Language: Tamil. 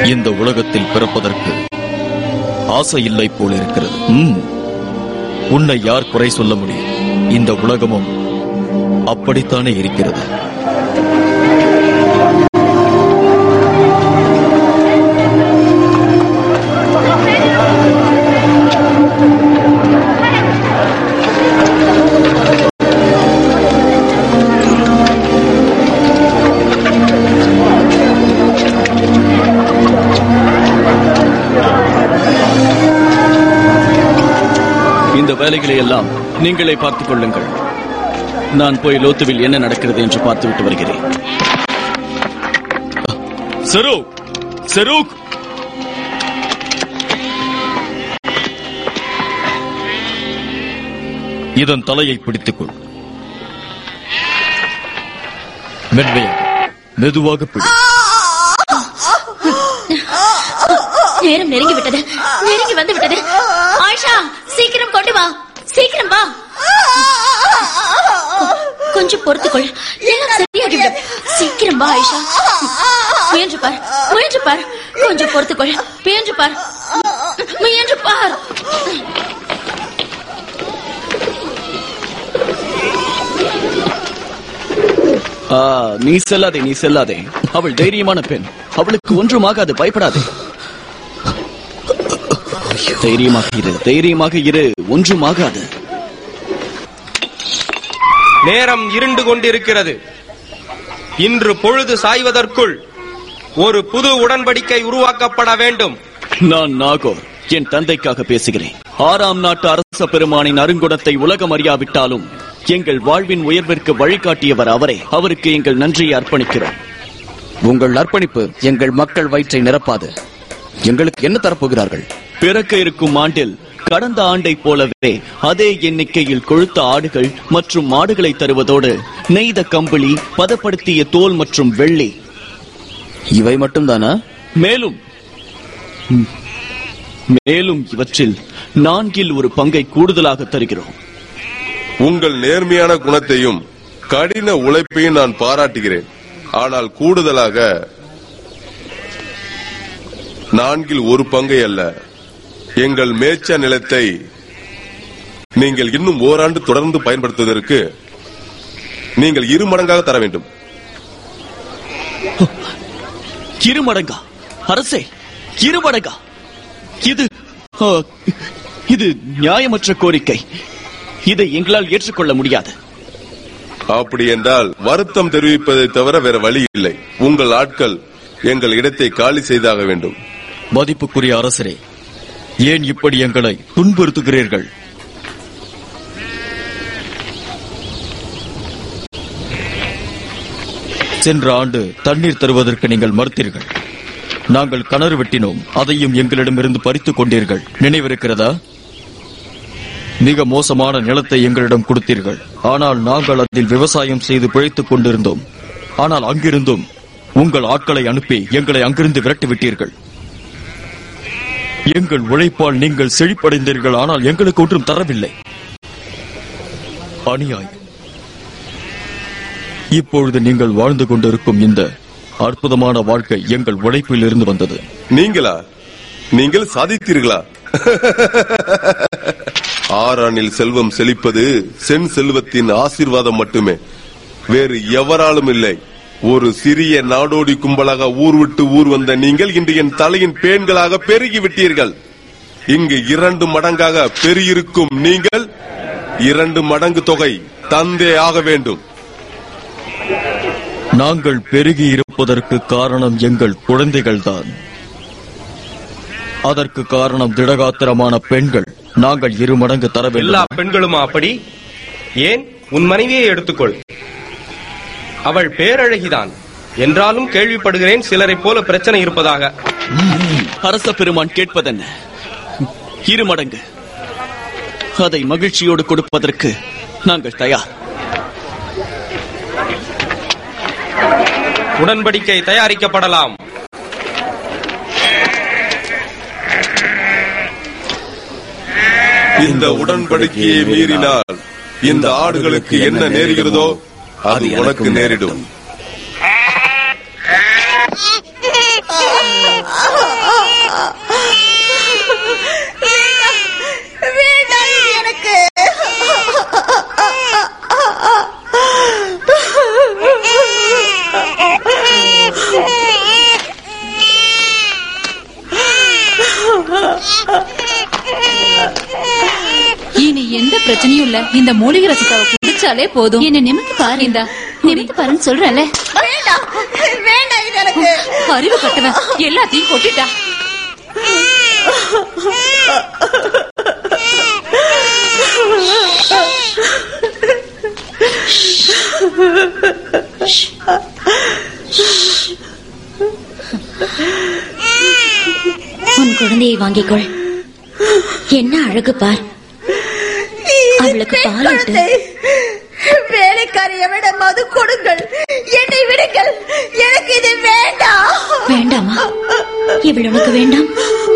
இந்த உலகத்தில் பிறப்பதற்கு ஆசை இல்லை போல் இருக்கிறது. உன்னை யார் குறை சொல்ல முடியும்? இந்த உலகமும் அப்படித்தானே இருக்கிறது. இந்த வேலைகளை எல்லாம் நீங்களே பார்த்துக் கொள்ளுங்கள். நான் போய் லோத்துவில் என்ன நடக்கிறது என்று பார்த்துவிட்டு வருகிறேன். செரூக், இதன் தலையை பிடித்துக்கொள். மெதுவாக பிடி. நேரம் நெருங்கி வந்து விட்டது. ஆயிஷா, சீக்கிரம் கொண்டு வா, சீக்கிரம் வா. கொஞ்சம் பொறுத்துக்கொள், எல்லாம் சரியாகிவிடும். சீக்கிரம் வா ஆயிஷா. முயன்று பார். கொஞ்சம் பொறுத்துக்கொள். முயன்று பார். நீ செல்லாதே. அவள் தைரியமான பெண். அவளுக்கு ஒன்றுமாகாது, பயப்படாதே. தைரியமாக இரு, ஒன்றுமாகாது. நேரம் இருண்டு கொண்டிருக்கிறது. இன்று பொழுது சாய்வதற்குள் ஒரு புது உடன்படிக்கை உருவாக்கப்பட வேண்டும். நான் நாகோர், என் தந்தைக்காக பேசுகிறேன். 6ஆம் நாட்டு அரச பெருமானின் அருங்குணத்தை உலகம் அறியாவிட்டாலும் எங்கள் வாழ்வின் உயர்விற்கு வழிகாட்டியவர் அவரே. அவருக்கு எங்கள் நன்றியை அர்ப்பணிக்கிறோம். உங்கள் அர்ப்பணிப்பு எங்கள் மக்கள் வயிற்றை நிரப்பாது. எங்களுக்கு என்ன தரப்போகிறார்கள்? பிறக்க இருக்கும் ஆண்டில் கடந்த ஆண்டை போலவே அதே எண்ணிக்கையில் கொழுத்த ஆடுகள் மற்றும் மாடுகளை தருவதோடு நெய்த கம்பளி, பதப்படுத்திய தோல் மற்றும் வெள்ளி. இவை மட்டும்தானா? மேலும் இவற்றில் 4 பங்கை கூடுதலாக தருகிறோம். உங்கள் நேர்மையான குணத்தையும் கடின உழைப்பையும் நான் பாராட்டுகிறேன். ஆனால் கூடுதலாக 4 பங்கை அல்ல, எங்கள் மேய்ச்ச நிலத்தை நீங்கள் இன்னும் ஓராண்டு தொடர்ந்து பயன்படுத்துவதற்கு நீங்கள் 2 மடங்காக தர வேண்டும். 2 மடங்கா? அரசே, 2 மடங்கா? இது நியாயமற்ற கோரிக்கை. இதை எங்களால் ஏற்றுக்கொள்ள முடியாது. அப்படி என்றால் வருத்தம் தெரிவிப்பதை தவிர வேற வழி இல்லை. உங்கள் ஆட்கள் எங்கள் இடத்தை காலி செய்தாக வேண்டும். மதிப்புக்குரிய அரசரே, ஏன் இப்படி எங்களை துன்புறுத்துகிறீர்கள்? சென்ற ஆண்டு தண்ணீர் தருவதற்கு நீங்கள் மறுத்தீர்கள். நாங்கள் கிணறு வெட்டினோம், அதையும் எங்களிடமிருந்து பறித்துக் கொண்டீர்கள். நினைவிருக்கிறதா? மிக மோசமான நிலத்தை எங்களிடம் கொடுத்தீர்கள். ஆனால் நாங்கள் அதில் விவசாயம் செய்து பிழைத்துக் கொண்டிருந்தோம். ஆனால் அங்கிருந்தும் உங்கள் ஆட்களை அனுப்பி எங்களை அங்கிருந்து விரட்டிவிட்டீர்கள். எங்கள் உழைப்பால் நீங்கள் செழிப்படைந்தீர்கள், ஆனால் எங்களுக்கு ஒன்றும் தரவில்லை. அநியாயம். இப்பொழுது நீங்கள் வாழ்ந்து கொண்டிருக்கும் இந்த அற்புதமான வாழ்க்கை எங்கள் உழைப்பில் இருந்து வந்தது. நீங்கள் சாதித்தீர்களா? ஆறானில் செல்வம் செழிப்பது சென் செல்வத்தின் ஆசீர்வாதம் மட்டுமே, வேறு எவராலும் இல்லை. ஒரு சிறிய நாடோடி கும்பலாக ஊர் விட்டு ஊர் வந்த நீங்கள் இன்று என் தலையின் பேன்களாக பெருகிவிட்டீர்கள். இங்கு 2 மடங்காக பெருகிருக்கும் நீங்கள் 2 மடங்கு தொகை தந்தே ஆக வேண்டும். நாங்கள் பெருகி இருப்பதற்கு காரணம் எங்கள் குழந்தைகள்தான். அதற்கு காரணம் திடகாத்திரமான பெண்கள். நாங்கள் 2 மடங்கு தர வேண்டும். எல்லா பெண்களுமா அப்படி? ஏன், உன் மனைவியை எடுத்துக்கொள். அவள் பேரழகிதான். என்றாலும் கேள்விப்படுகிறேன் சிலரை போல பிரச்சனை இருப்பதாக. அரச பெருமான் கேட்பதென்ன? 2 மடங்கு. அதை மகிழ்ச்சியோடு கொடுப்பதற்கு நாங்கள் தயார். உடன்படிக்கை தயாரிக்கப்படலாம். இந்த உடன்படிக்கையை மீறினால் இந்த ஆடுகளுக்கு என்ன நேருகிறதோ அது உனக்கு நேரிடும். பிரச்சனையும் இல்ல. இந்த மூலிகை ரசத்தாவை குடிச்சாலே போதும். என்ன நிமித்து பாரு. இந்த நிமித்து பாருன்னு சொல்றல. வேண்டாம் வேண்டாம், இது எனக்கு அறிவு கட்டுவன் எல்லாத்தையும் கொட்டிட்டா. உன் குழந்தையை வாங்கிக்கொள். என்ன அழகு பார். அவளுக்கு பாலூட்டு. வேலைக்காரியை விட மது கொடுங்கள், என்னை விடுங்கள், எனக்கு இது வேண்டாம். வேண்டாமா? இவள் உனக்கு வேண்டாம்?